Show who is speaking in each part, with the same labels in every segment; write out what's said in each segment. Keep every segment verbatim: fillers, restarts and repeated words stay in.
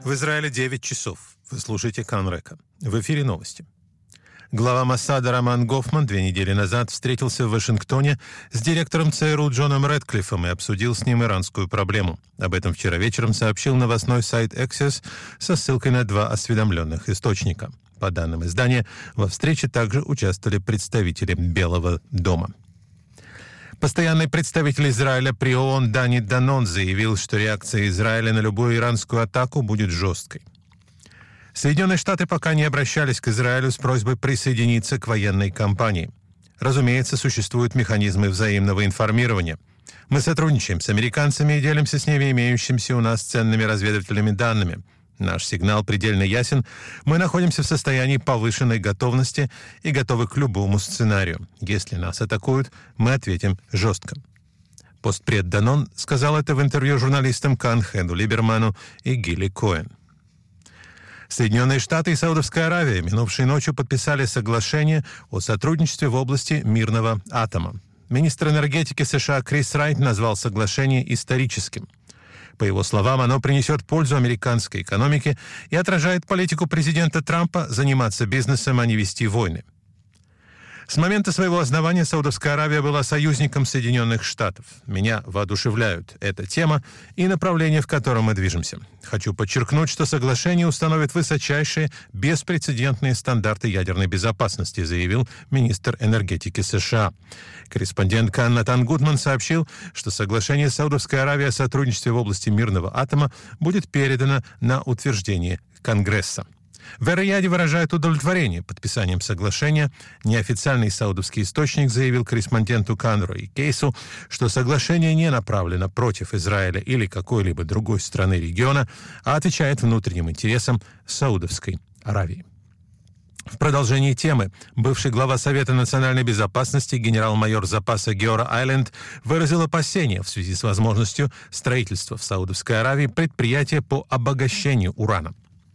Speaker 1: В Израиле девять часов. Вы слушаете Канрека. В эфире новости. Глава Моссада Роман Гофман две недели назад встретился в Вашингтоне с директором ЦРУ Джоном Рэдклиффом и обсудил с ним иранскую проблему. Об этом вчера вечером сообщил новостной сайт Axios со ссылкой на два осведомленных источника. По данным издания, во встрече также участвовали представители Белого дома. Постоянный представитель Израиля при ООН Дани Данон заявил, что реакция Израиля на любую иранскую атаку будет жесткой. Соединенные Штаты пока не обращались к Израилю с просьбой присоединиться к военной кампании. Разумеется, существуют механизмы взаимного информирования. Мы сотрудничаем с американцами и делимся с ними имеющимися у нас ценными разведывательными данными. Наш сигнал предельно ясен. Мы находимся в состоянии повышенной готовности и готовы к любому сценарию. Если нас атакуют, мы ответим жестко. Постпред Данон сказал это в интервью журналистам Кан Хену Либерману и Гилли Коэн. Соединенные Штаты и Саудовская Аравия минувшей ночью подписали соглашение о сотрудничестве в области мирного атома. Министр энергетики США Крис Райт назвал соглашение историческим. По его словам, оно принесет пользу американской экономике и отражает политику президента Трампа заниматься бизнесом, а не вести войны. С момента своего основания Саудовская Аравия была союзником Соединенных Штатов. Меня воодушевляют эта тема и направление, в котором мы движемся. Хочу подчеркнуть, что соглашение установит высочайшие, беспрецедентные стандарты ядерной безопасности, заявил министр энергетики США. Корреспондент Кан Натан Гудман сообщил, что соглашение Саудовской Аравии о сотрудничестве в области мирного атома будет передано на утверждение Конгресса. В Эр-Рияде выражает удовлетворение подписанием соглашения. Неофициальный саудовский источник заявил корреспонденту Канру и Кейсу, что соглашение не направлено против Израиля или какой-либо другой страны региона, а отвечает внутренним интересам Саудовской Аравии. В продолжении темы бывший глава Совета национальной безопасности генерал-майор запаса Геора Айленд выразил опасения в связи с возможностью строительства в Саудовской Аравии предприятия по обогащению урана.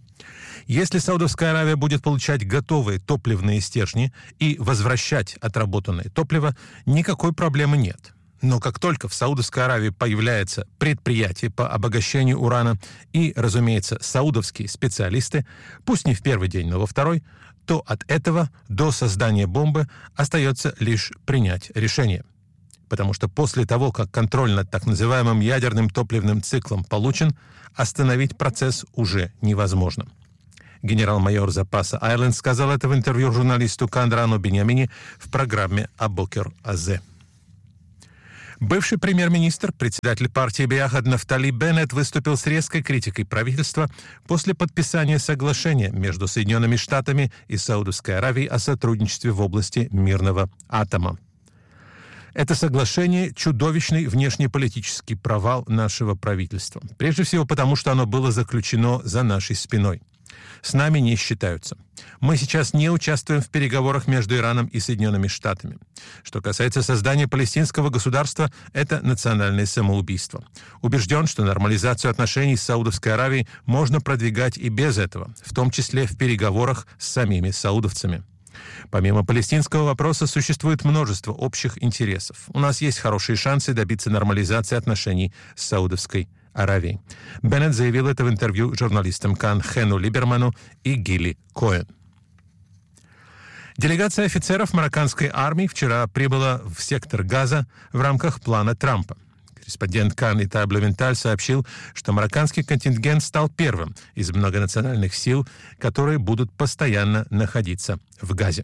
Speaker 1: Если Саудовская Аравия будет получать готовые топливные стержни и возвращать отработанное топливо, никакой проблемы нет. Но как только в Саудовской Аравии появляется предприятие по обогащению урана и, разумеется, саудовские специалисты, пусть не в первый день, но во второй, то от этого до создания бомбы остается лишь принять решение. Потому что после того, как контроль над так называемым ядерным топливным циклом получен, остановить процесс уже невозможно. Генерал-майор запаса Айленд сказал это в интервью журналисту Кандрану Беньямини в программе «Абокер Азе». Бывший премьер-министр, председатель партии Биахад Нафтали Беннет выступил с резкой критикой правительства после подписания соглашения между Соединенными Штатами и Саудовской Аравией о сотрудничестве в области мирного атома. Это соглашение – чудовищный внешнеполитический провал нашего правительства. Прежде всего потому, что оно было заключено за нашей спиной. С нами не считаются. Мы сейчас не участвуем в переговорах между Ираном и Соединенными Штатами. Что касается создания палестинского государства, это национальное самоубийство. Убежден, что нормализацию отношений с Саудовской Аравией можно продвигать и без этого, в том числе в переговорах с самими саудовцами. Помимо палестинского вопроса существует множество общих интересов. У нас есть хорошие шансы добиться нормализации отношений с Саудовской Аравией. Беннет заявил это в интервью журналистам Кан Хену Либерману и Гилли Коэн. Делегация офицеров марокканской армии вчера прибыла в сектор Газа в рамках плана Трампа. Корреспондент Кан Итай Блюменталь сообщил, что марокканский контингент стал первым из многонациональных сил, которые будут постоянно находиться в Газе.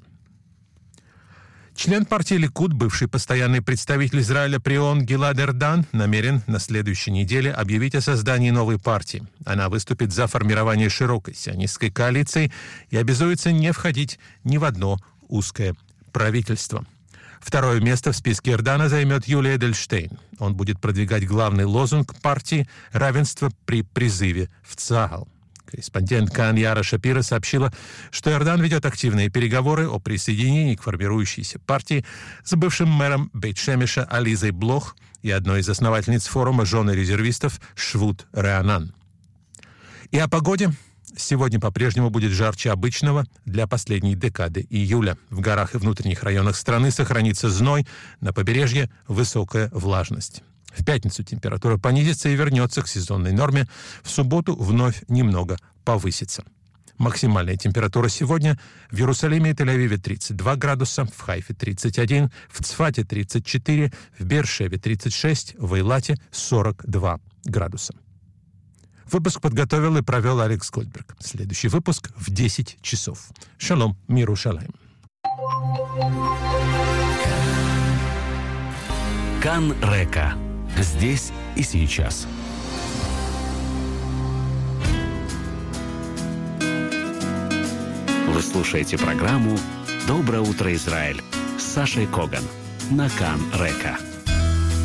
Speaker 1: Член партии Ликуд, бывший постоянный представитель Израиля при ООН Гилад Эрдан, намерен на следующей неделе объявить о создании новой партии. Она выступит за формирование широкой сионистской коалиции и обязуется не входить ни в одно узкое правительство. Второе место в списке Эрдана займет Юлия Эдельштейн. Он будет продвигать главный лозунг партии «Равенство при призыве в ЦААЛ». Корреспондент Кан Яра Шапира сообщила, что Эрдан ведет активные переговоры о присоединении к формирующейся партии с бывшим мэром Бейт-Шемеша Ализой Блох и одной из основательниц форума жены резервистов Швуд Реанан. И о погоде. Сегодня по-прежнему будет жарче обычного для последней декады июля. В горах и внутренних районах страны сохранится зной, на побережье высокая влажность. В пятницу температура понизится и вернется к сезонной норме. В субботу вновь немного повысится. Максимальная температура сегодня в Иерусалиме и Тель-Авиве тридцать два градуса, в Хайфе тридцать один, в Цфате тридцать четыре, в Беэр-Шеве тридцать шесть, в Эйлате сорок два градуса. Выпуск подготовил и провел Алекс Гольдберг. Следующий выпуск в десять часов. Шалом, миру шалаим.
Speaker 2: Кан Река. Здесь и сейчас. Вы слушаете программу «Доброе утро, Израиль» с Сашей Коган на Кан Река.